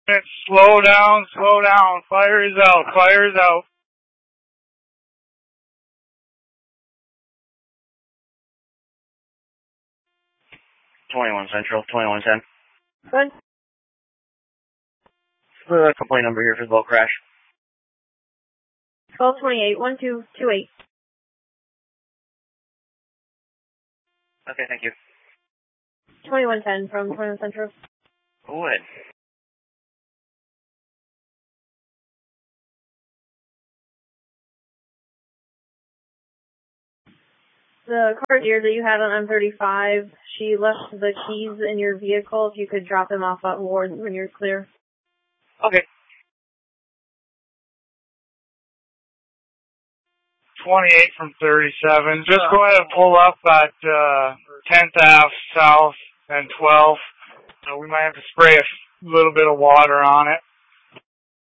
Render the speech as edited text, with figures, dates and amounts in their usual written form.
Slow down, slow down. Fire is out, fire is out. Central, 2110. Good. The complaint number here for the boat crash. 1228, 1228. Okay, thank you. 2110 from 21 Central. Go ahead. The car deer that you had on M35, she left the keys in your vehicle. If you could drop them off at Ward when you're clear. Okay. 28 from 37. Just go ahead and pull up at 10th Ave South and 12. We might have to spray a little bit of water on it.